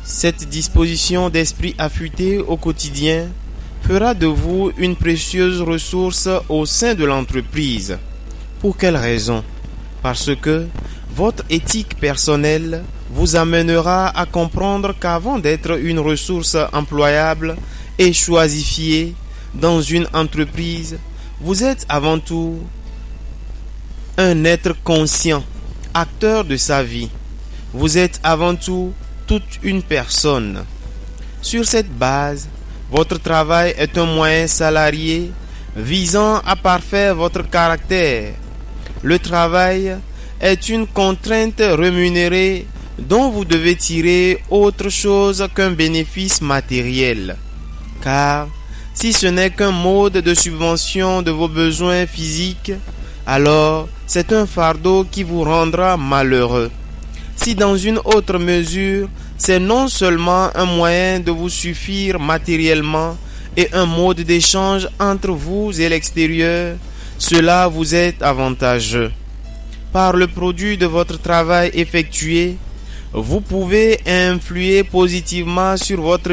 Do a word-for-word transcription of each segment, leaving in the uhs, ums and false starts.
Cette disposition d'esprit affûté au quotidien fera de vous une précieuse ressource au sein de l'entreprise. Pour quelle raison? Parce que votre éthique personnelle vous amènera à comprendre qu'avant d'être une ressource employable et choisifiée dans une entreprise, vous êtes avant tout un être conscient, acteur de sa vie. Vous êtes avant tout toute une personne. Sur cette base, votre travail est un moyen salarié visant à parfaire votre caractère. Le travail est une contrainte rémunérée dont vous devez tirer autre chose qu'un bénéfice matériel. Car si ce n'est qu'un mode de subvention de vos besoins physiques, alors c'est un fardeau qui vous rendra malheureux. Si dans une autre mesure, c'est non seulement un moyen de vous suffire matériellement et un mode d'échange entre vous et l'extérieur, cela vous est avantageux. Par le produit de votre travail effectué, vous pouvez influer positivement sur votre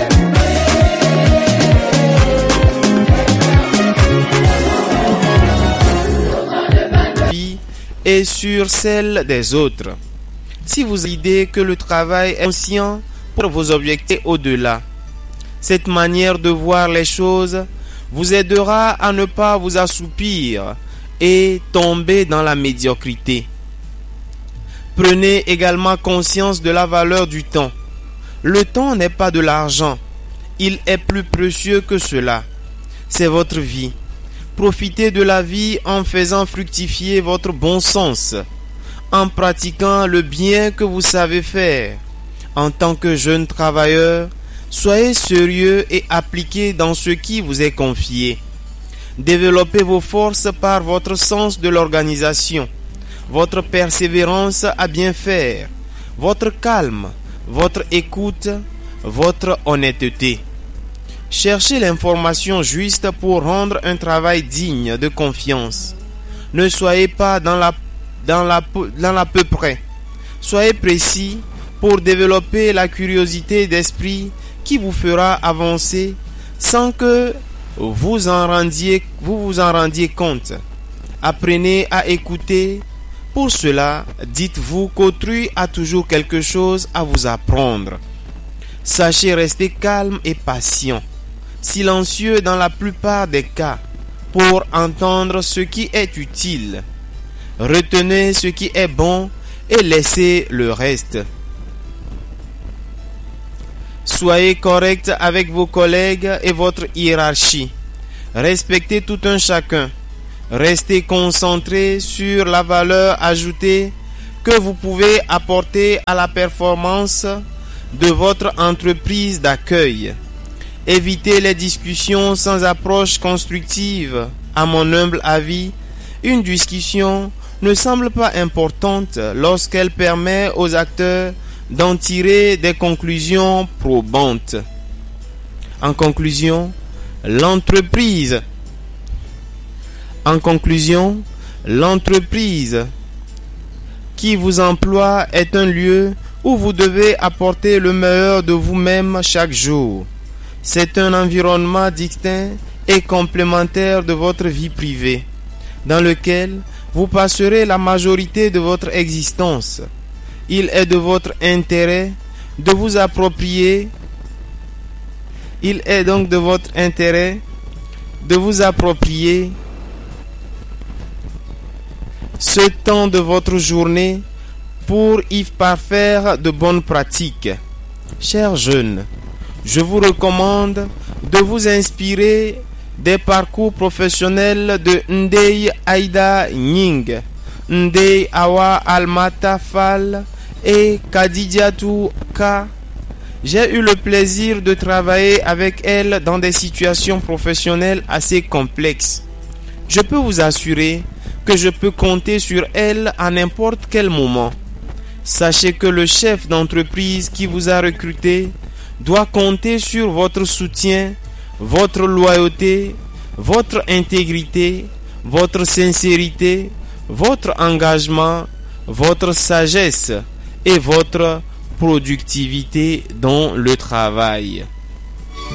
vie et sur celle des autres. Si vous avez l'idée que le travail est conscient pour vos objectifs au-delà, cette manière de voir les choses vous aidera à ne pas vous assoupir et tomber dans la médiocrité. Prenez également conscience de la valeur du temps. Le temps n'est pas de l'argent. Il est plus précieux que cela. C'est votre vie. Profitez de la vie en faisant fructifier votre bon sens, en pratiquant le bien que vous savez faire. En tant que jeune travailleur, soyez sérieux et appliqué dans ce qui vous est confié. Développez vos forces par votre sens de l'organisation, votre persévérance à bien faire, votre calme, votre écoute, votre honnêteté. Cherchez l'information juste pour rendre un travail digne de confiance. Ne soyez pas dans la, dans la, dans la peu près. Soyez précis pour développer la curiosité d'esprit qui vous fera avancer sans que vous en rendiez, vous vous en rendiez compte. Apprenez à écouter. Pour cela, dites-vous qu'autrui a toujours quelque chose à vous apprendre. Sachez rester calme et patient, silencieux dans la plupart des cas, pour entendre ce qui est utile. Retenez ce qui est bon et laissez le reste. Soyez correct avec vos collègues et votre hiérarchie. Respectez tout un chacun. Restez concentré sur la valeur ajoutée que vous pouvez apporter à la performance de votre entreprise d'accueil. Évitez les discussions sans approche constructive. À mon humble avis, une discussion ne semble pas importante lorsqu'elle permet aux acteurs d'en tirer des conclusions probantes. En conclusion, l'entreprise En conclusion, l'entreprise qui vous emploie est un lieu où vous devez apporter le meilleur de vous-même chaque jour. C'est un environnement distinct et complémentaire de votre vie privée, dans lequel vous passerez la majorité de votre existence. Il est de votre intérêt de vous approprier. Il est donc de votre intérêt de vous approprier ce temps de votre journée pour y parfaire de bonnes pratiques. Chers jeunes, je vous recommande de vous inspirer des parcours professionnels de Ndeye Aïda Nying, Ndeye Awa Almata Fall et Kadidiatou Ka. J'ai eu le plaisir de travailler avec elle dans des situations professionnelles assez complexes. Je peux vous assurer que je peux compter sur elle à n'importe quel moment. Sachez que le chef d'entreprise qui vous a recruté doit compter sur votre soutien, votre loyauté, votre intégrité, votre sincérité, votre engagement, votre sagesse et votre productivité dans le travail.